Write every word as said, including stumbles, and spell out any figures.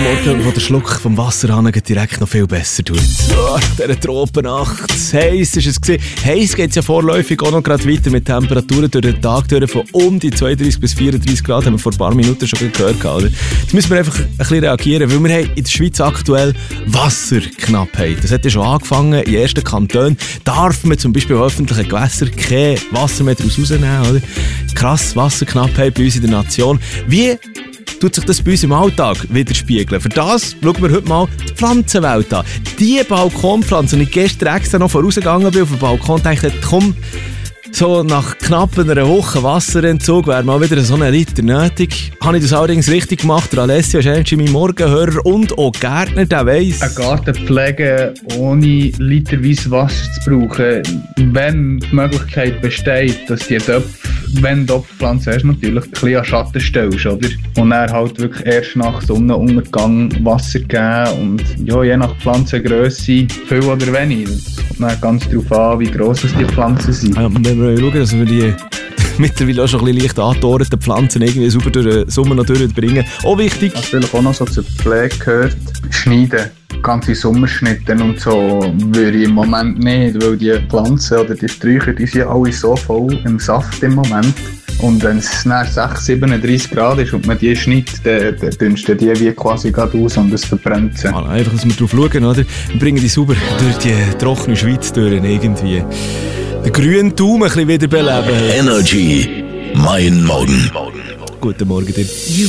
Morgen, wo der Schluck vom Wasserhahn direkt noch viel besser tut. Oh, nach dieser Tropennacht. Heiß ist es gewesen. Heiß geht es ja vorläufig auch noch gerade weiter mit Temperaturen durch den Tag durch von um die zweiunddreißig bis vierunddreißig Grad. Haben wir vor ein paar Minuten schon gehört. Oder? Jetzt müssen wir einfach ein bisschen reagieren, weil wir haben in der Schweiz aktuell Wasserknappheit. Das hat ja schon angefangen. In ersten Kantonen darf man zum Beispiel auf öffentlichen Gewässern kein Wasser mehr daraus rausnehmen. Oder? Krass, Wasserknappheit bei uns in der Nation. Wie tut sich das bei uns im Alltag widerspiegeln? Für das schauen wir heute mal die Pflanzenwelt an. Die Balkonpflanze, und ich gestern extra noch vorausgegangen bin auf dem Balkon, dachte ich, komm, so nach knapp einer Woche Wasserentzug wäre mal wieder so ein Liter nötig. Habe ich das allerdings richtig gemacht? Der Alessio ist mein Morgenhörer und auch Gärtner, der weiss. Eine Gartenpflege ohne literweise Wasser zu brauchen, wenn die Möglichkeit besteht, dass die Töpfe, wenn du Topfpflanzen hast, natürlich ein bisschen an Schatten stellst, oder? Und dann halt wirklich erst nach Sonnenuntergang Wasser geben und ja, je nach Pflanzengrösse viel oder wenig. Es kommt dann ganz darauf an, wie gross die Pflanzen sind. Ja, wenn wir schauen, dass wir die mittlerweile auch schon ein bisschen leicht angedorrten Pflanzen irgendwie sauber durch den Sommer noch durchbringen. Auch wichtig. Was vielleicht auch noch so zur Pflege gehört, schneiden. Ganze Sommerschnitten und so würde ich im Moment nicht, weil die Pflanzen oder die Sträucher, die sind alle so voll im Saft im Moment. Und wenn es nach sechs, siebenunddreißig Grad ist und man die schneidet, dann, dann dünstet die wie quasi gerade aus und es verbrennt sie. Also einfach, dass wir drauf schauen, oder? Wir bringen die sauber durch die trockene Schweiz durch irgendwie. Den grünen Daumen ein bisschen wiederbeleben. Energy, mein Morgen. Guten Morgen dir.